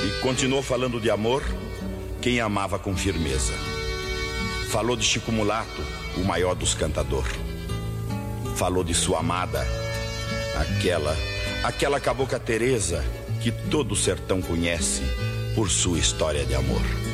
E continuou falando de amor quem amava com firmeza. Falou de Chico Mulato, o maior dos cantadores. Falou de sua amada, aquela cabocla Teresa que todo o sertão conhece por sua história de amor.